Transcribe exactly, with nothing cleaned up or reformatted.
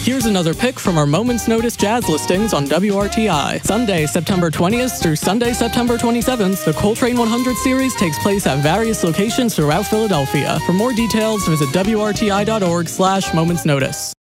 Here's another pick from our Moments Notice jazz listings on W R T I. Sunday, September twentieth through Sunday, September twenty-seventh, the Coltrane one hundred series takes place at various locations throughout Philadelphia. For more details, visit W R T I dot org slash Moments Notice.